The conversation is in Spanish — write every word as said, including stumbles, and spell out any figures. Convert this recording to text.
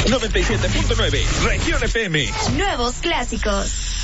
noventa y siete punto nueve, Región F M. Nuevos clásicos.